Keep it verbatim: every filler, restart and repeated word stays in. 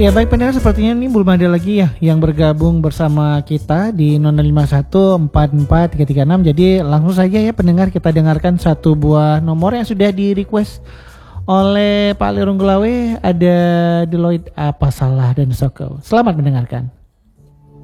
Ya baik pendengar, sepertinya ini belum ada lagi ya yang bergabung bersama kita di nol lima satu empat empat tiga tiga enam. Jadi langsung saja ya pendengar, kita dengarkan satu buah nomor yang sudah di request oleh Pak Lirung Gulawe. Ada Deloitte Apa Salah dan Soko. Selamat mendengarkan.